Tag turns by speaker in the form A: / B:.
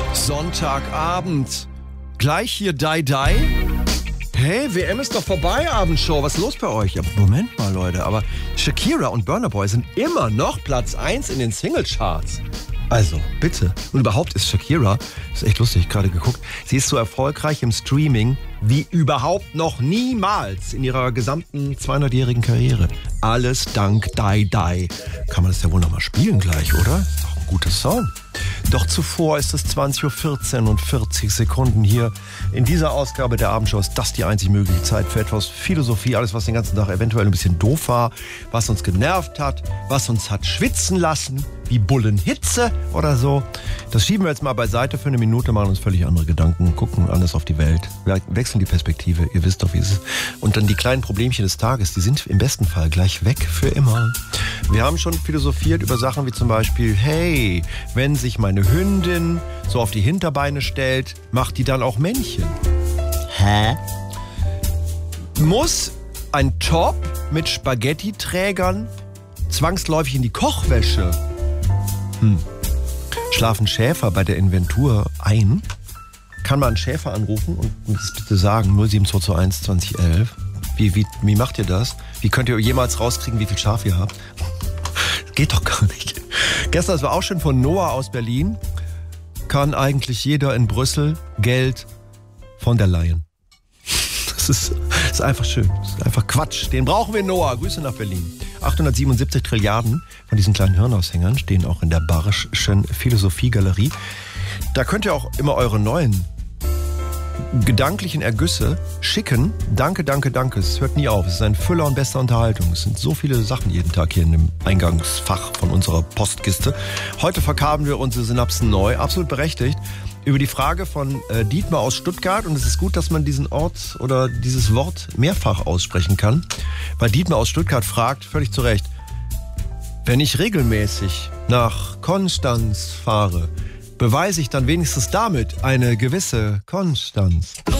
A: Sonntagabend. Gleich hier Die. Hey, WM ist doch vorbei, Abendshow. Was ist los bei euch? Ja, Moment mal, Leute. Aber Shakira und Burna Boy sind immer noch Platz 1 in den Singlecharts. Also, bitte. Und überhaupt ist Shakira, ist echt lustig, gerade geguckt, sie ist so erfolgreich im Streaming wie überhaupt noch niemals in ihrer gesamten 200-jährigen Karriere. Alles dank Die. Kann man das ja wohl nochmal spielen gleich, oder? Ist doch ein guter Song. Doch zuvor ist es 20.14 Uhr und 40 Sekunden hier. In dieser Ausgabe der Abendshow ist das die einzig mögliche Zeit für etwas Philosophie. Alles, was den ganzen Tag eventuell ein bisschen doof war, was uns genervt hat, was uns hat schwitzen lassen, wie Bullenhitze oder so. Das schieben wir jetzt mal beiseite für eine Minute, machen uns völlig andere Gedanken, gucken anders auf die Welt, wechseln die Perspektive, ihr wisst doch, wie es ist. Und dann die kleinen Problemchen des Tages, die sind im besten Fall gleich weg für immer. Wir haben schon philosophiert über Sachen wie zum Beispiel, hey, wenn sich meine Hündin so auf die Hinterbeine stellt, macht die dann auch Männchen? Hä? Muss ein Top mit Spaghetti-Trägern zwangsläufig in die Kochwäsche? Schlafen Schäfer bei der Inventur ein? Kann man einen Schäfer anrufen und das bitte sagen, 07221 2011? Wie macht ihr das? Wie könnt ihr jemals rauskriegen, wie viel Schaf ihr habt? Geht doch gar nicht. Gestern, das war auch schön von Noah aus Berlin, kann eigentlich jeder in Brüssel Geld von der Leyen. Das ist einfach schön. Das ist einfach Quatsch. Den brauchen wir, Noah. Grüße nach Berlin. 877 Trilliarden von diesen kleinen Hirnaushängern stehen auch in der Barschen Philosophiegalerie. Da könnt ihr auch immer eure neuen gedanklichen Ergüsse schicken. Danke. Es hört nie auf. Es ist ein Füller und bester Unterhaltung. Es sind so viele Sachen jeden Tag hier in dem Eingangsfach von unserer Postkiste. Heute verkabeln wir unsere Synapsen neu. Absolut berechtigt. Über die Frage von Dietmar aus Stuttgart. Und es ist gut, dass man diesen Ort oder dieses Wort mehrfach aussprechen kann. Weil Dietmar aus Stuttgart fragt, völlig zu Recht, wenn ich regelmäßig nach Konstanz fahre, beweise ich dann wenigstens damit eine gewisse Konstanz.